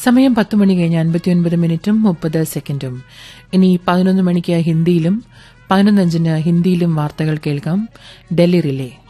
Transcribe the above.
സമയം 10 മണി കഴിഞ്ഞ് 59 മിനിറ്റും 30 സെക്കൻഡും. ഇനി 11 മണിക്ക് ഹിന്ദിയിലും 11:05 ഹിന്ദിയിലും വാർത്തകൾ കേൾക്കാം. ഡൽഹി റിലേ.